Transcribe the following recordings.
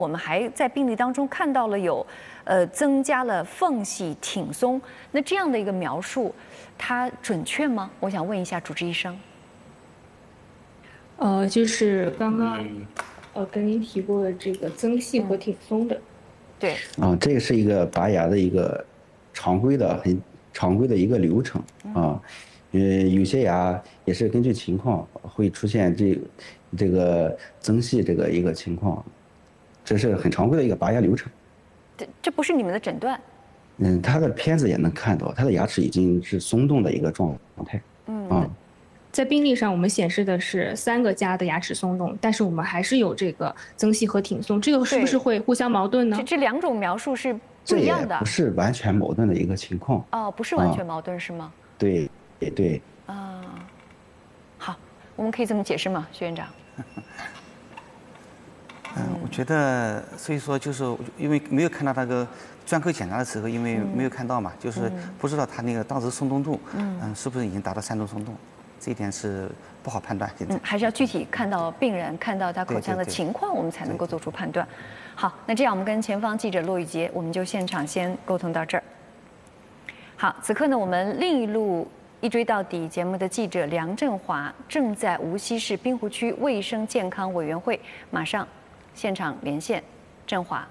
我们还在病例当中看到了有，增加了缝隙挺松。那这样的一个描述，它准确吗？我想问一下主治医生。 就是刚刚跟您提过的这个增细和挺松的。 对。 这个是一个拔牙的一个很常规的一个流程啊。有些牙也是根据情况会出现这个增细这个一个情况，这是很常规的一个拔牙流程。 这不是你们的诊断？ 他的片子也能看到，他的牙齿已经是松动的一个状态。 在病历上我们显示的是3个家的牙齿松动，但是我们还是有这个增细和挺松，这个是不是会互相矛盾呢？ 这2种描述是不一样的。 这也不是完全矛盾的一个情况。 不是完全矛盾是吗？ 对，对。 好，我们可以这么解释吗，薛院长？ 我觉得，所以说就是因为没有看到那个专科检查的时候，因为没有看到嘛，就是不知道他那个当时松动度，是不是已经达到3度松动，这一点是不好判断。现在还是要具体看到病人，看到他口腔的情况，我们才能够做出判断。好，那这样我们跟前方记者骆玉杰，我们就现场先沟通到这儿。好，此刻呢，我们另一路一追到底节目的记者梁振华正在无锡市滨湖区卫生健康委员会，马上现场连线。振华，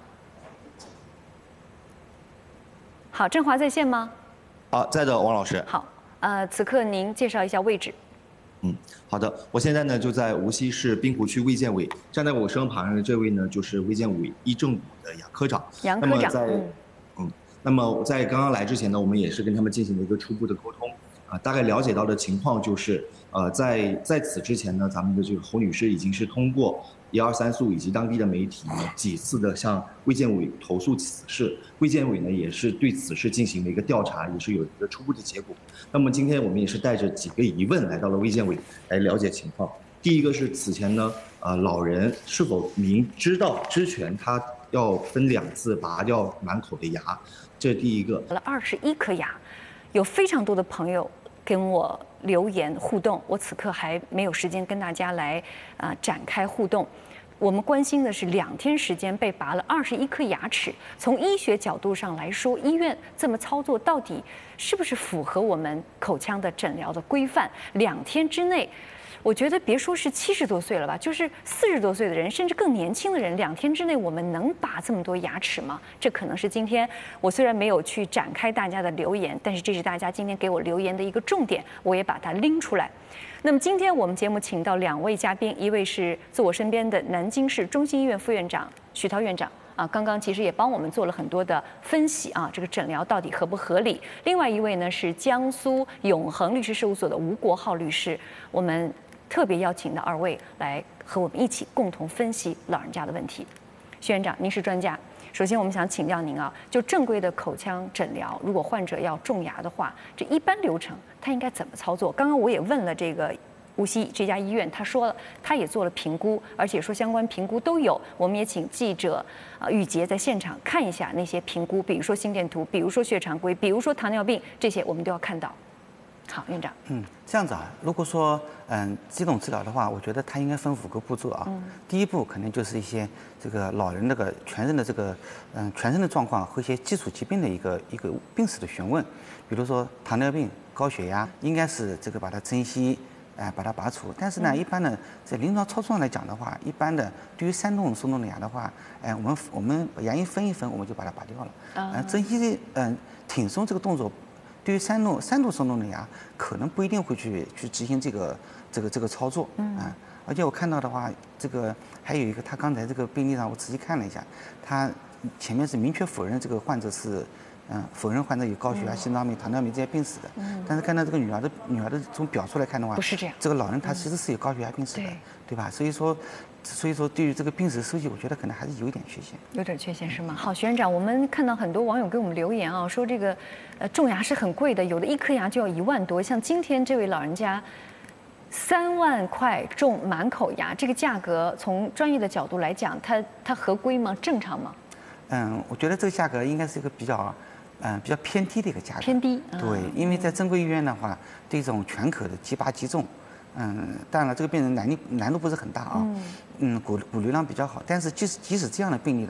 好，振华在线吗？ 好，在的，王老师。 好，此刻您介绍一下位置。 好的，我现在呢就在无锡市滨湖区卫健委，站在我身旁的这位呢就是卫健委医政股的杨科长。 杨科长， 那么我在刚刚来之前呢，我们也是跟他们进行了一个初步的沟通，大概了解到的情况就是，在此之前呢，咱们的这个侯女士已经是通过123速以及当地的媒体呢几次的向卫健委投诉此事，卫健委呢也是对此事进行了一个调查，也是有一个初步的结果。那么今天我们也是带着几个疑问来到了卫健委来了解情况。第一个是此前呢，老人是否明知道知权他要分2次拔掉满口的牙，这是第一个。 了21颗牙，有非常多的朋友跟我留言互动，我此刻还没有时间跟大家来展开互动。我们关心的是2天时间被拔了21颗牙齿，从医学角度上来说，医院这么操作到底是不是符合我们口腔的诊疗的规范？2天之内，我觉得别说是70多岁了吧，就是40多岁的人，甚至更年轻的人，2天之内我们能拔这么多牙齿吗？这可能是今天我虽然没有去展开大家的留言，但是这是大家今天给我留言的一个重点，我也把它拎出来。那么今天我们节目请到2位嘉宾，一位是坐我身边的南京市中心医院副院长许涛院长。刚刚其实也帮我们做了很多的分析这个诊疗到底合不合理。另外一位呢是江苏永恒律师事务所的吴国浩律师，我们特别邀请到2位来和我们一起共同分析老人家的问题。薛院长，您是专家，首先我们想请教您就正规的口腔诊疗，如果患者要种牙的话，这一般流程他应该怎么操作？刚刚我也问了这个无锡这家医院，他说了，他也做了评估，而且说相关评估都有。我们也请记者玉洁在现场看一下那些评估，比如说心电图，比如说血常规，比如说糖尿病，这些我们都要看到。好，院长。 这样子如果说这种治疗的话，我觉得它应该分5个步骤第一步肯定就是一些这个老人那个全身的这个全身的状况和一些基础疾病的一个病史的询问，比如说糖尿病、高血压，应该是这个把它珍惜。把它拔除，但是呢，一般呢，在临床操作上来讲的话，一般的对于3度松动的牙的话，我们把牙龈分一分，我们就把它拔掉了。珍惜挺松这个动作，对于3度松动的牙，可能不一定会去执行这个操作而且我看到的话，这个还有一个，他刚才这个病历上我仔细看了一下，他前面是明确否认这个患者是。否认患者有高血压、心脏病、糖尿病这些病史的，但是看到这个女儿的从表述来看的话， 不是这样。 这个老人他其实是有高血压病史的，对吧？所以说对于这个病史收集，我觉得可能还是有一点缺陷。 有点缺陷是吗？好，徐院长，我们看到很多网友给我们留言说这个种牙是很贵的，有的1颗牙就要1万多，像今天这位老人家3万块种满口牙，这个价格从专业的角度来讲，它合规吗？正常吗？ 我觉得这个价格应该是一个比较偏低的一个价格。 偏低。 对，因为在正规医院的话，对这种全口的即拔即种， 当然了，这个病人难度不是很大啊，骨流量比较好，但是即使这样的病例